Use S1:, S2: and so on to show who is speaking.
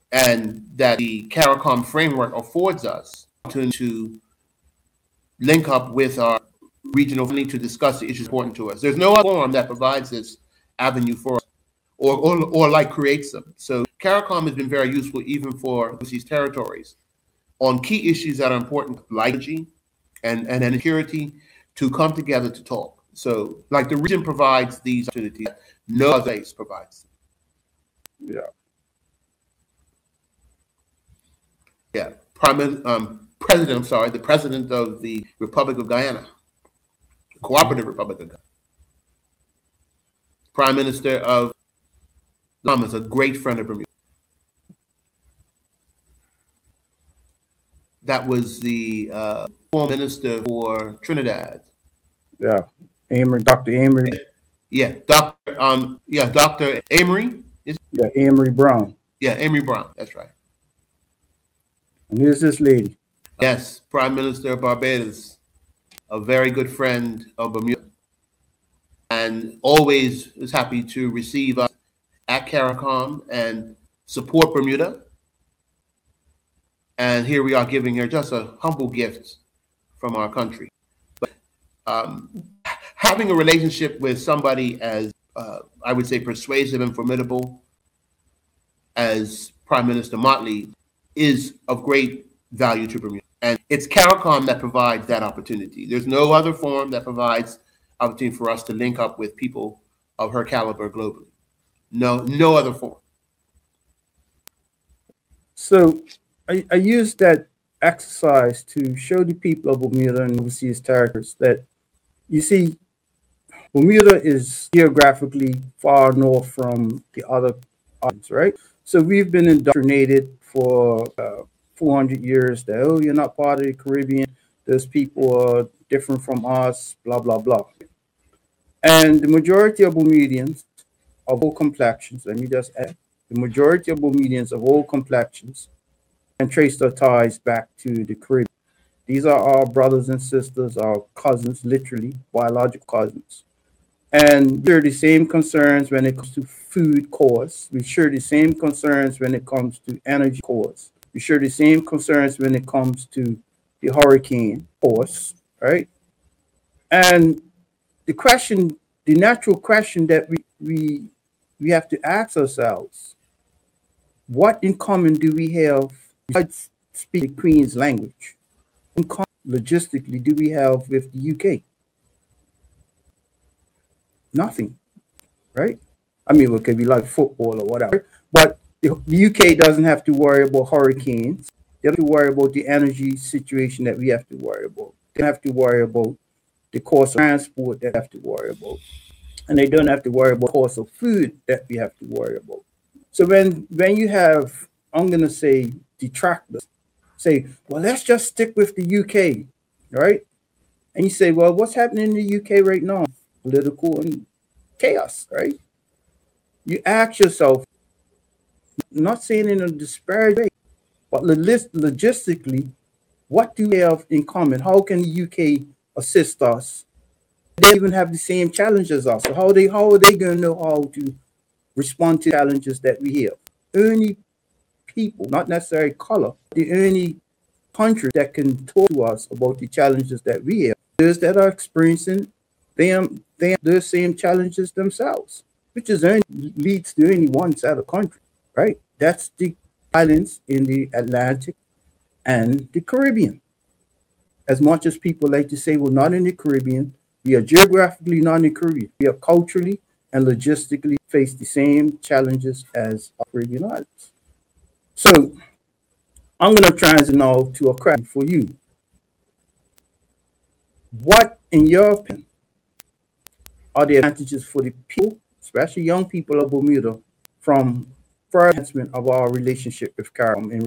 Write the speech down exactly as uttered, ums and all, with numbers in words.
S1: and that the CARICOM framework affords us to, to link up with our regional family to discuss the issues important to us. There's no other forum that provides this avenue for us, or, or, or like creates them. So CARICOM has been very useful even for these territories on key issues that are important, like energy and, and security, to come together to talk. So like the region provides these opportunities, no other place provides.
S2: Yeah.
S1: Yeah. Prime um, President, I'm sorry, the President of the Republic of Guyana, Cooperative Republic of Guyana. Prime Minister of Bahamas, a great friend of Bermuda. That was the uh, former minister for Trinidad.
S2: Yeah, Amory, Doctor Amory.
S1: Yeah, Doctor Um, yeah, Doctor Amory. Is
S2: yeah, Amory Brown.
S1: Yeah, Amory Brown. That's right.
S2: And here's this lady.
S1: Yes, Prime Minister of Barbados, a very good friend of Bermuda, and always is happy to receive us at CARICOM and support Bermuda. And here we are giving her just a humble gift from our country. But um, having a relationship with somebody as, uh, I would say, persuasive and formidable as Prime Minister Motley is of great value to Bermuda. And it's CARICOM that provides that opportunity. There's no other forum that provides opportunity for us to link up with people of her caliber globally. No, no other forum.
S2: So I, I use that exercise to show the people of Bermuda and overseas territories that, you see, Bermuda is geographically far north from the other islands, right? So we've been indoctrinated for uh, four hundred years that, oh, you're not part of the Caribbean. Those people are different from us, blah, blah, blah. And the majority of Bermudians of all complexions, let me just add, the majority of Bermudians of all complexions and trace their ties back to the Caribbean. These are our brothers and sisters, our cousins, literally, biological cousins. And we share the same concerns when it comes to food costs. We share the same concerns when it comes to energy costs. We share the same concerns when it comes to the hurricane costs, right? And the question, the natural question that we, we, we have to ask ourselves, what in common do we have besides speaking the Queen's language? In common, logistically, do we have with the U K? Nothing, right? I mean, it could be like football or whatever, but the, the U K doesn't have to worry about hurricanes. They don't have to worry about the energy situation that we have to worry about. They don't have to worry about the cost of transport that we have to worry about. And they don't have to worry about the cost of food that we have to worry about. So when, when you have, I'm going to say, detractors, say, well, let's just stick with the U K, right? And you say, well, what's happening in the U K right now? Political and chaos, right? You ask yourself, not saying in a disparaging way, but logistically, what do we have in common? How can the U K assist us? They even have the same challenges as us. So how they how are they going to know how to respond to challenges that we have? Only people, not necessarily color, the only country that can talk to us about the challenges that we have, those that are experiencing them, they have those same challenges themselves, which is only leads to only one set of country, right? That's the islands in the Atlantic and the Caribbean. As much as people like to say we're not in the Caribbean, we are geographically not in the Caribbean. We are culturally and logistically face the same challenges as our Caribbean islands. So I'm going to transit now to a question for you. What, in your opinion, are the advantages for the people, especially young people of Bermuda, from further enhancement of our relationship with CARICOM?